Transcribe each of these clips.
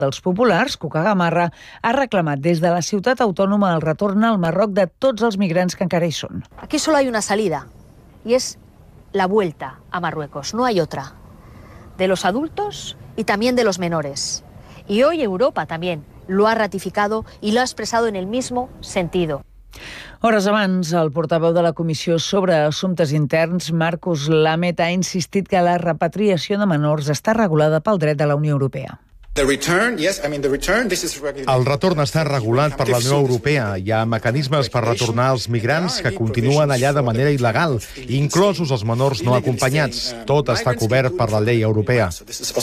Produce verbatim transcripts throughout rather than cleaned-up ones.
dels populars, Cuca Gamarra, ha reclamat des de la ciutat autònoma el retorn al Marroc de tots els migrants que encara hi són. Aquí solo hay una salida y es la vuelta a Marruecos, no hay otra. De los adultos y también de los menores. Y hoy Europa también lo ha ratificado y lo ha expresado en el mismo sentido. Hores abans, el portaveu de la Comissió sobre Assumptes Interns, Marcus Lamet, ha insistit que la repatriació de menors està regulada pel dret de la Unió Europea. El retorn està regulat per la Unió Europea. Hi ha mecanismes per retornar els migrants que continuen allà de manera il·legal, inclosos els menors no acompanyats. Tot està cobert per la llei europea.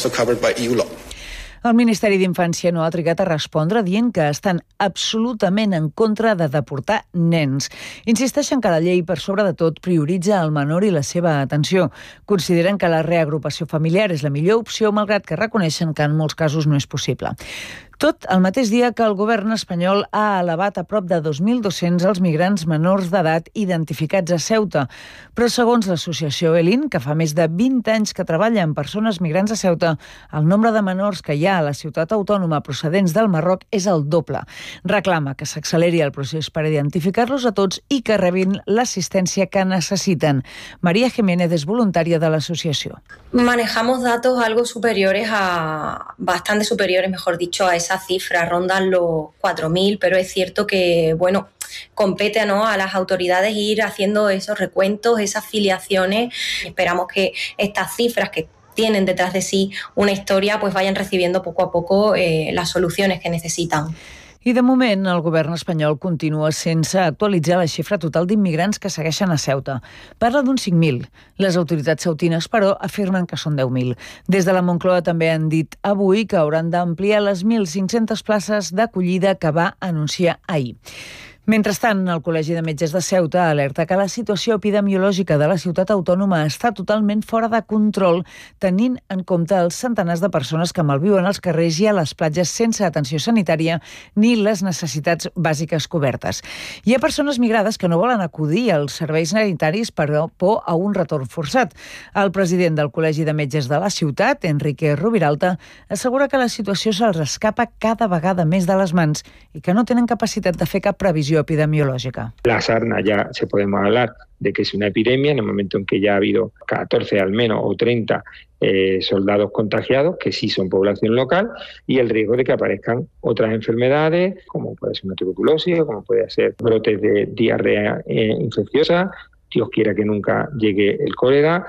El Ministeri d'Infància no ha trigat a respondre dient que estan absolutament en contra de deportar nens. Insisteixen que la llei, per sobre de tot, prioritza el menor i la seva atenció. Consideren que la reagrupació familiar és la millor opció, malgrat que reconeixen que en molts casos no és possible. Tot el mateix dia que el govern espanyol ha elevat a prop de dos mil dos-cents els migrants menors d'edat identificats a Ceuta. Però segons l'associació ELIN, que fa més de vint anys que treballa amb persones migrants a Ceuta, el nombre de menors que hi ha a la ciutat autònoma procedents del Marroc és el doble. Reclama que s'acceleri el procés per identificar-los a tots i que rebin l'assistència que necessiten. María Jiménez és voluntària de l'associació. Manejamos datos algo superiores a, bastante superiores, mejor dicho, a esa cifra, rondan los cuatro mil, pero es cierto que, bueno, compete, ¿no?, a las autoridades ir haciendo esos recuentos, esas filiaciones. Esperamos que estas cifras que tienen detrás de sí una historia, pues vayan recibiendo poco a poco eh, las soluciones que necesitan. I de moment el govern espanyol continua sense actualitzar la xifra total d'immigrants que segueixen a Ceuta. Parla d'uns cinc mil. Les autoritats ceutines, però, afirmen que són deu mil. Des de la Moncloa també han dit avui que hauran d'ampliar les mil cinc-centes places d'acollida que va anunciar ahir. Mentrestant, el Col·legi de Metges de Ceuta alerta que la situació epidemiològica de la ciutat autònoma està totalment fora de control, tenint en compte els centenars de persones que malviuen als carrers i a les platges sense atenció sanitària ni les necessitats bàsiques cobertes. Hi ha persones migrades que no volen acudir als serveis sanitaris per por a un retorn forçat. El president del Col·legi de Metges de la ciutat, Enrique Rubiralta, assegura que la situació se'ls escapa cada vegada més de les mans i que no tenen capacitat de fer cap previsió epidemiológica. La sarna ya se podemos hablar de que es una epidemia en el momento en que ya ha habido catorce al menos o treinta eh, soldados contagiados, que sí son población local, y el riesgo de que aparezcan otras enfermedades, como puede ser una tuberculosis, o como puede ser brotes de diarrea eh, infecciosa. Dios quiera que nunca llegue el cólera.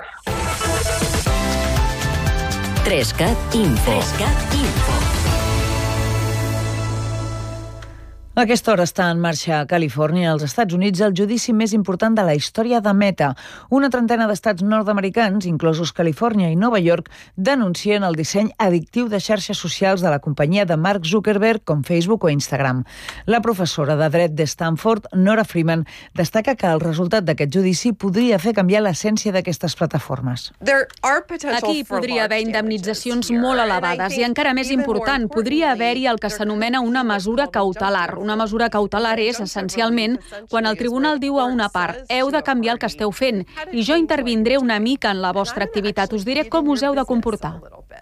Trescat Info. Trescat Info. A aquesta hora està en marxa a Califòrnia, als Estats Units, el judici més important de la història de Meta. Una trentena d'estats nord-americans, inclosos Califòrnia i Nova York, denuncien el disseny addictiu de xarxes socials de la companyia de Mark Zuckerberg, com Facebook o Instagram. La professora de dret de Stanford, Nora Freeman, destaca que el resultat d'aquest judici podria fer canviar l'essència d'aquestes plataformes. Aquí podria haver indemnitzacions molt elevades i, encara més important, podria haver-hi el que s'anomena una mesura cautelar. Una mesura cautelar és, essencialment, quan el tribunal diu a una part «heu de canviar el que esteu fent i jo intervindré una mica en la vostra activitat, us diré com us heu de comportar».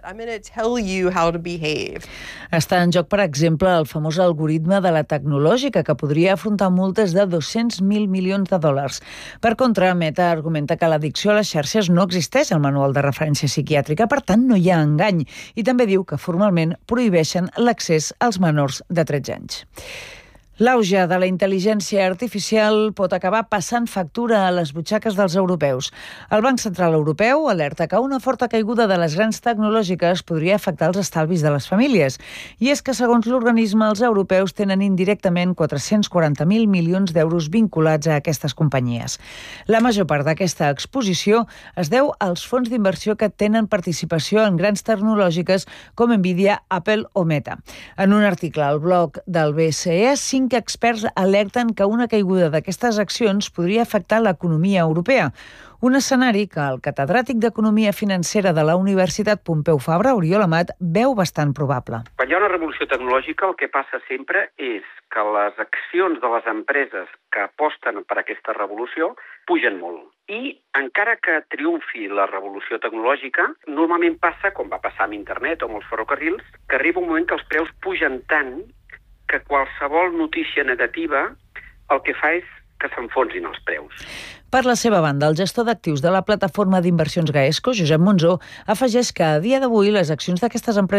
Està en joc, per exemple, el famós algoritme de la tecnològica, que podria afrontar multes de dos-cents mil milions de dòlars. Per contra, Meta argumenta que l'addicció a les xarxes no existeix al manual de referència psiquiàtrica, per tant no hi ha engany, i també diu que formalment prohibeixen l'accés als menors de tretze anys. L'auge de la intel·ligència artificial pot acabar passant factura a les butxaques dels europeus. El Banc Central Europeu alerta que una forta caiguda de les grans tecnològiques podria afectar els estalvis de les famílies. I és que, segons l'organisme, els europeus tenen indirectament quatre-cents quaranta mil milions d'euros vinculats a aquestes companyies. La major part d'aquesta exposició es deu als fons d'inversió que tenen participació en grans tecnològiques com Nvidia, Apple o Meta. En un article al blog del B C E, cinc que experts alerten que una caiguda d'aquestes accions podria afectar l'economia europea. Un escenari que el catedràtic d'Economia Financera de la Universitat Pompeu Fabra, Oriol Amat, veu bastant probable. Quan hi ha una revolució tecnològica, el que passa sempre és que les accions de les empreses que aposten per aquesta revolució pugen molt. I encara que triomfi la revolució tecnològica, normalment passa, com va passar amb internet o amb els ferrocarrils, que arriba un moment que els preus pugen tant que qualsevol notícia negativa el que fa és que s'enfonsin els preus. Per la seva banda, el gestor d'actius de la plataforma d'inversions Gaesco, Josep Monzó, afegeix que a dia d'avui les accions d'aquestes empreses